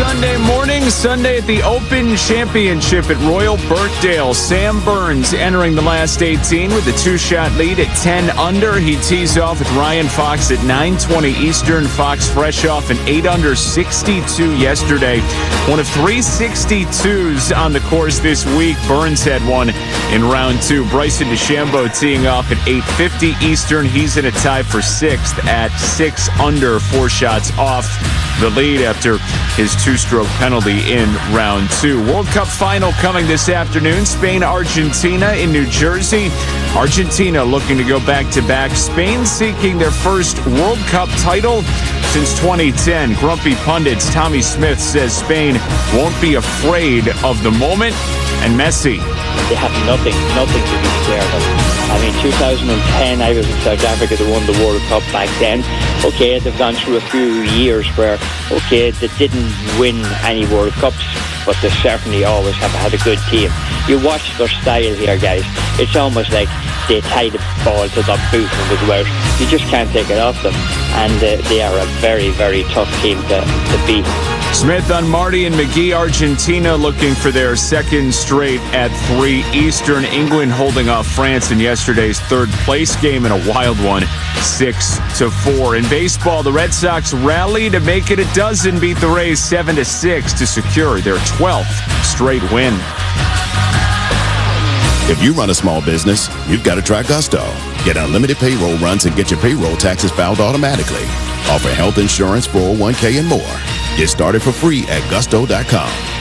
Sunday morning, Sunday at the Open Championship at Royal Birkdale. Sam Burns entering the last 18 with a 2-shot lead at 10 under. He tees off with Ryan Fox at 9:20 Eastern. Fox fresh off an 8 under 62 yesterday. One of 3 62s on the course this week. Burns had one in round 2. Bryson DeChambeau teeing off at 8:50 Eastern. He's in a tie for 6th at 6 under, 4 shots off the lead after his 2-stroke penalty in round 2. World Cup final coming this afternoon. Spain, Argentina in New Jersey. Argentina looking to go back-to-back. Spain seeking their first World Cup title since 2010. Grumpy pundits Tommy Smith says Spain won't be afraid of the moment. And Messi. They have nothing to be scared of. I mean, 2010, I was in South Africa. They won the World Cup back then. Okay, they've gone through a few years where, okay, they didn't win any World Cups, but they certainly always have had a good team. You watch their style here, guys. It's almost like they tie the ball to their boot when they go out. You just can't take it off them. And they are a very, very tough team to beat. Smith on Marty and McGee. Argentina looking for their second straight at 3 Eastern. England holding off France in yesterday's third-place game in a wild one, 6-4. In baseball, the Red Sox rally to make it a dozen, beat the Rays 7-6 to secure their 12th straight win. If you run a small business, you've got to try Gusto. Get unlimited payroll runs and get your payroll taxes filed automatically. Offer health insurance, 401k, and more. Get started for free at gusto.com.